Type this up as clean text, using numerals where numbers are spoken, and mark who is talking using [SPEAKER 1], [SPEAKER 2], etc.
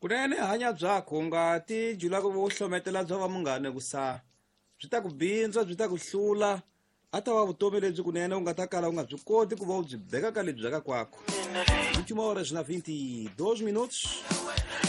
[SPEAKER 1] kunene hanya byakho u nga ti jula ku vuhlometela bya va munghane kusa byi ta ku bindza byi ta ku hlula a ta va vutomi lebyi kunene u nga ta kala u nga byi koti ku va u byi beka ka lebyi bya ka kwakho 21 horas na 22 minutos